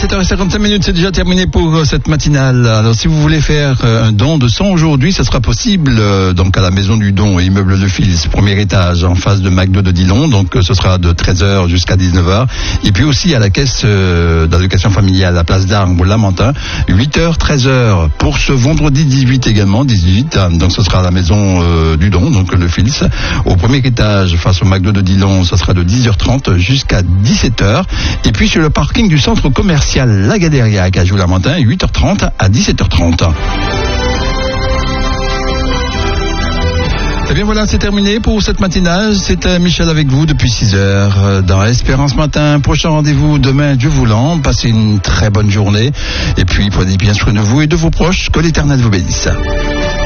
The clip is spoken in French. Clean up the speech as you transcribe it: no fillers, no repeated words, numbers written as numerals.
7h55, c'est déjà terminé pour cette matinale. Alors si vous voulez faire un don de sang aujourd'hui, ça sera possible donc à la maison du don, immeuble de Fils, premier étage, en face de McDo de Dillon. Donc ce sera de 13h jusqu'à 19h. Et puis aussi à la caisse d'allocation familiale, à place d'Armes, Lamentin, 8h, 13h pour ce vendredi 18 également, 18. Donc ce sera à la maison du don, donc le Fils. Au premier étage, face au McDo de Dillon, ça sera de 10h30 jusqu'à 17h. Et puis sur le parking du centre commercial La Gaderia à Cajou-Lamentin, 8h30 à 17h30. Et bien voilà, c'est terminé pour cette matinale. C'était Michel avec vous depuis 6h dans Espérance Matin. Prochain rendez-vous demain, Dieu voulant. Passez une très bonne journée. Et puis prenez bien soin de vous et de vos proches. Que l'Éternel vous bénisse.